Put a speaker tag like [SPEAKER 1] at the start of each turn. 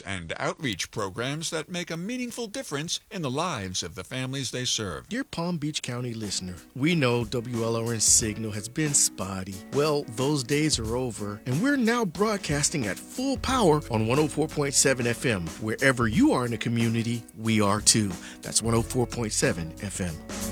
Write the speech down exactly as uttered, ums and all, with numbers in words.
[SPEAKER 1] and outreach programs that make a meaningful difference in the lives of the families they serve.
[SPEAKER 2] Dear Palm Beach County listener, we know W L R N signal has been spotty. Well, those days are over, and we're now broadcasting at full power on one oh four point seven F M. Wherever you are in the community, we are too. That's one oh four point seven F M.